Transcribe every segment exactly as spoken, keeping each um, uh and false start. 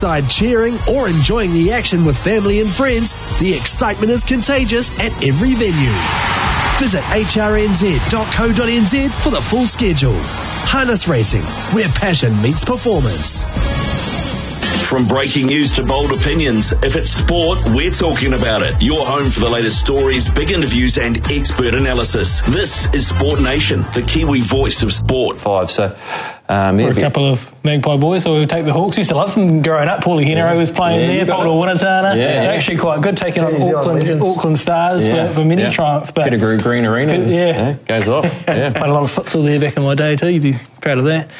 Side cheering or enjoying the action with family and friends, the excitement is contagious at every venue. Visit h r n z dot co dot n z for the full schedule. Harness Racing, where passion meets performance. From breaking news to bold opinions, if it's sport, we're talking about it. Your home for the latest stories, big interviews and expert analysis. This is Sport Nation, the Kiwi voice of sport. Five, so... Um, For a couple of Magpie boys, so we take the Hawks. Used to love them growing up. Paulie Henero was playing yeah, there, Paul Winatana. Yeah, They're actually quite good, taking on Auckland, Auckland, Auckland Stars yeah. for, for mini yeah. triumph. Pettigrew Green Arena is, yeah. yeah, goes off. Yeah. Played a lot of futsal there back in my day too. You'd be proud of that.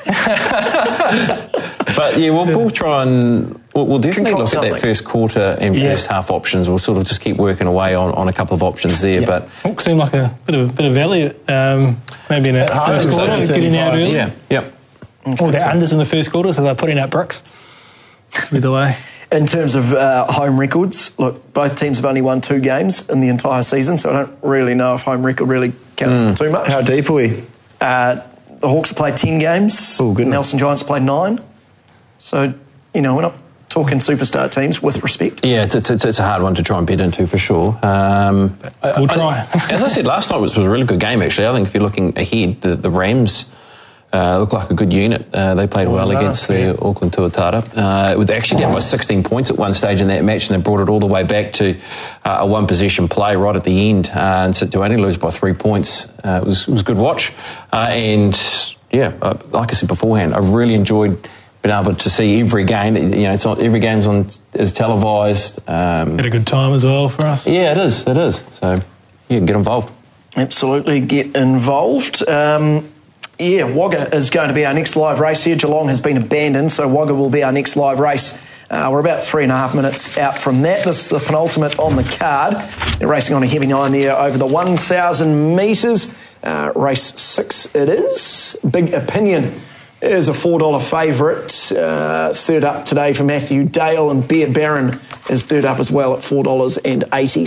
But yeah, we'll, we'll try and we'll, we'll definitely look something. at that first quarter and Yeah. first half options. We'll sort of just keep working away on, on a couple of options there. Yeah. But Hawks seemed like a bit of a bit of value, um, maybe in the first so quarter, getting out early. yeah, yep. All the unders in the first quarter, so they're putting out bricks. Either way. In terms of uh, home records, look, both teams have only won two games in the entire season, so I don't really know if home record really counts Mm. for too much. How deep are we? Uh, the Hawks have played ten games. Oh, goodness. Nelson Giants have played nine. So, you know, we're not talking superstar teams with respect. Yeah, it's, it's, it's a hard one to try and bet into for sure. Um, We'll I- try. I- as I said last night, it was a really good game actually. I think if you're looking ahead, the, the Rams uh, look like a good unit. Uh, they played well was against that? the Yeah. Auckland Tuatara. Uh, it was actually down by sixteen points at one stage in that match, and they brought it all the way back to uh, a one possession play right at the end. Uh, and so to only lose by three points, uh, it was it was a good watch. Uh, and yeah, uh, like I said beforehand, I really enjoyed being able to see every game. You know, it's not every game's on is televised. Um, Had a good time as well for us. yeah, it is. It is. So you can get involved. Absolutely, get involved. Um, yeah, Wagga is going to be our next live race here. Geelong has been abandoned, so Wagga will be our next live race. Uh, we're about three and a half minutes out from that. This is the penultimate on the card. They're racing on a heavy nine there over the one thousand metres. Uh, race six it is. Big Opinion is a four dollar favourite. Uh, third up today for Matthew Dale, and Bear Baron is third up as well at four dollars eighty.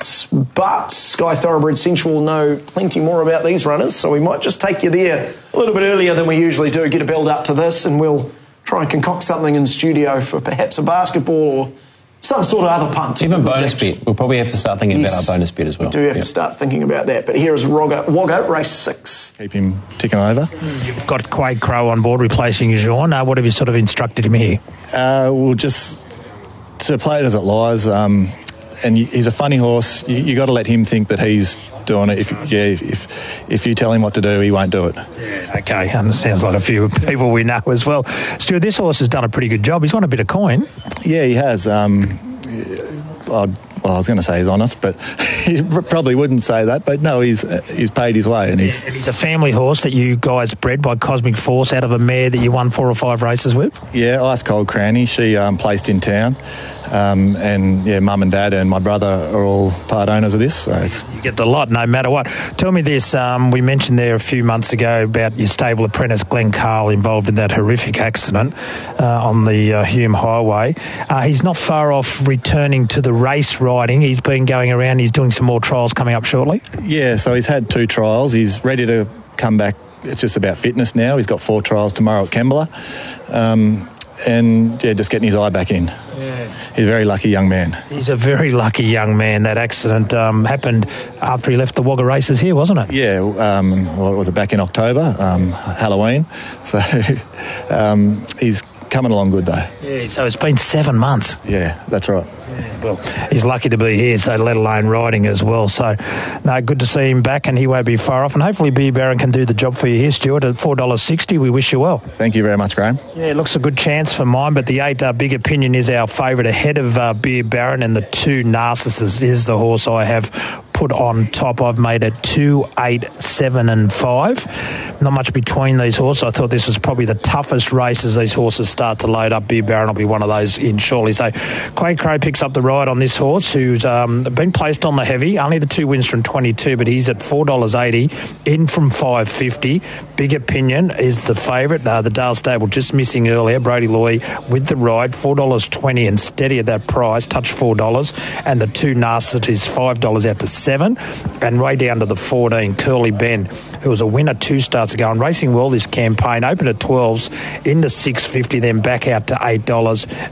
But Sky Thoroughbred Central will know plenty more about these runners, so we might just take you there a little bit earlier than we usually do, get a build up to this, and we'll try and concoct something in studio for perhaps a basketball or some sort of other punt. Even bonus bet. We'll probably have to start thinking Yes, about our bonus bet as well. We do have Yep. to start thinking about that. But here is Wagga, Wagga race six. Keep him ticking over. You've got Quade Crow on board replacing Jean. Uh, what have you sort of instructed him here? Uh, we'll just to play it as it lies. Um, and you, he's a funny horse. You, you got to let him think that he's doing it. If yeah, if if you tell him what to do, he won't do it. Yeah, okay. Um, sounds like a few people we know as well. Stuart, this horse has done a pretty good job. He's won a bit of coin. Yeah, he has. Um, I'd, well, I was going to say he's honest, but he probably wouldn't say that. But no, he's he's paid his way, and he's And he's a family horse that you guys bred by Cosmic Force out of a mare that you won four or five races with. yeah, Ice Cold Cranny. She um, placed in town, um, and yeah, mum and dad and my brother are all part owners of this. So it's, You get the lot no matter what. Tell me this, um, we mentioned there a few months ago about your stable apprentice Glenn Carl involved in that horrific accident uh, on the uh, Hume Highway. Uh, he's not far off returning to the race riding. He's been going around, he's doing some more trials coming up shortly. yeah, so he's had two trials. He's ready to come back. It's just about fitness now. He's got four trials tomorrow at Kembla. Um, and yeah, just getting his eye back in. Yeah. He's a very lucky young man. He's a very lucky young man. That accident um, happened after he left the Wagga races here, wasn't it? Yeah, um, well, it was back in October, um, Halloween. So um, he's coming along good though. Yeah, so it's been seven months. Yeah, that's right. Yeah, well, he's lucky to be here, so let alone riding as well. So, no, good to see him back, and he won't be far off. And hopefully, Beer Baron can do the job for you here, Stuart, at four dollars sixty. We wish you well. Thank you very much, Graham. Yeah, it looks a good chance for mine, but the eight uh, Big Opinion is our favourite ahead of uh, Beer Baron, and the two Narcissus is the horse I have put on top. I've made it two, eight, seven, and five. Not much between these horses. I thought this was probably the toughest race as these horses start to load up. Beer Baron will be one of those in shortly. So, Quade Crow picks up the ride on this horse, who's um, been placed on the heavy. Only the two wins from twenty-two, but he's at four dollars eighty, in from five fifty. Big Opinion is the favourite. Uh, the Dale Stable just missing earlier. Brody Loy with the ride, four dollars twenty, and steady at that price, touch four dollars. And the two Narcissus is five dollars out to seven. seven, and way down to the fourteen, Curly Ben, who was a winner two starts ago and racing well this campaign, opened at twelves, into six fifty, then back out to eight dollars.